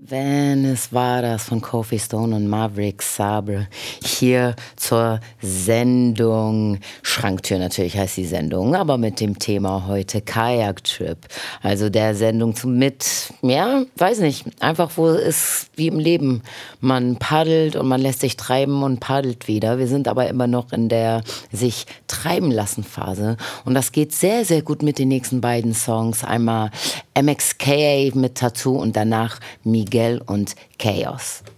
Venice war das von Kofi Stone und Maverick Sabre. Hier zur Sendung. Schranktür natürlich heißt die Sendung, aber mit dem Thema heute Kajaktrip. Also der Sendung weiß nicht, einfach wo es wie im Leben. Man paddelt und man lässt sich treiben und paddelt wieder. Wir sind aber immer noch in der sich treiben lassen Phase. Und das geht sehr, sehr gut mit den nächsten beiden Songs. Einmal MXKA mit Tattoo und danach Miguel und Chaos.